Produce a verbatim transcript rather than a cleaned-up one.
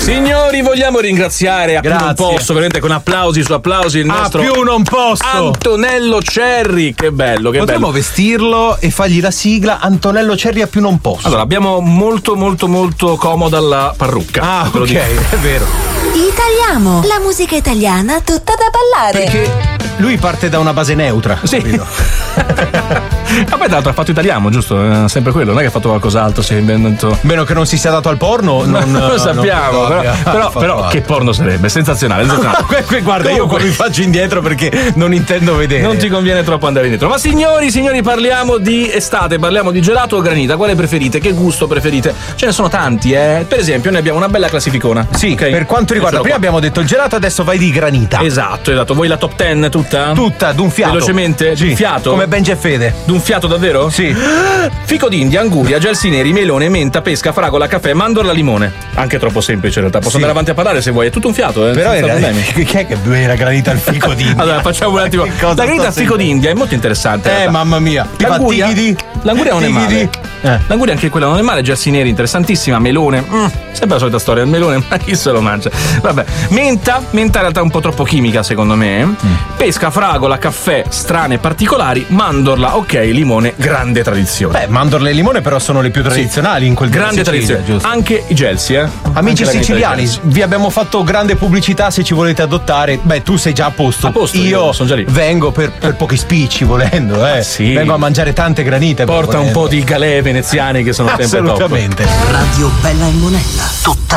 Signori, vogliamo ringraziare a più non Grazie. posso, veramente con applausi su applausi, il A nostro più non posso. Antonello Cerri. Che bello, che Potremmo bello. vestirlo e fargli la sigla Antonello Cerri a più non posso. Allora, abbiamo molto molto molto comoda la parrucca. Ah, te lo ok, dico. è vero. Italiamo, la musica italiana tutta da ballare. Perché lui parte da una base neutra. Sì. capito? Ma poi tra l'altro ha fatto italiano, giusto? È sempre quello, non è che ha fatto qualcos'altro, si è inventato. Meno che non si sia dato al porno, non lo sappiamo, non però, abbia però, fatto però altro. che porno sarebbe? Sensazionale, sensazionale. Que- que- Guarda, io Comunque- qua mi faccio indietro perché non intendo vedere. Non ti conviene troppo andare indietro. Ma signori, signori, parliamo di estate, parliamo di gelato o granita. Quale preferite? Che gusto preferite? Ce ne sono tanti, eh. Per esempio, noi abbiamo una bella classificona. Sì, Ok? per quanto riguarda, Eccolo prima qua. abbiamo detto il gelato, adesso vai di granita. Esatto, esatto. Vuoi la top dieci tutta? Tutta, d'un fiato. Velocemente? Sì. D'un fiato? Come Benji e Fede. D'un fiato davvero? Sì. Fico d'India, anguria, gelsi neri, melone, menta, pesca, fragola, caffè, mandorla, limone. Anche troppo semplice in realtà. Posso Sì. andare avanti a parlare se vuoi, è tutto un fiato, eh. Però senza era, problemi. chi è che beve la granita al fico d'India? Allora facciamo un attimo. Che cosa La granita al sto fico sentendo? d'India è molto interessante. in Eh, realtà. mamma mia. Ti fa L'anguria, tigidi? l'anguria non è male. Tigidi? Eh. L'anguria anche quella non è male, gelsi neri, interessantissima, melone. Mm, sempre la solita storia, il melone, ma chi se lo mangia? Vabbè. Menta, menta in realtà è un po' troppo chimica secondo me. Mm. Pesca, fragola, caffè, strane e particolari, mandorla, ok, limone, grande tradizione. Beh, mandorle e limone però sono le più tradizionali in quel Grande della Sicilia, tradizione. giusto? Anche i gelsi, eh. Amici Anche la granita siciliani, ai gelsi. vi abbiamo fatto grande pubblicità se ci volete adottare. Beh, tu sei già a posto. A posto, io sono già lì. vengo per, per pochi spicci volendo, eh. sì. Vengo a mangiare tante granite. Porta un volendo. po' di galè veneziani che sono sempre top. Assolutamente. Radio Bella e Monella, tutta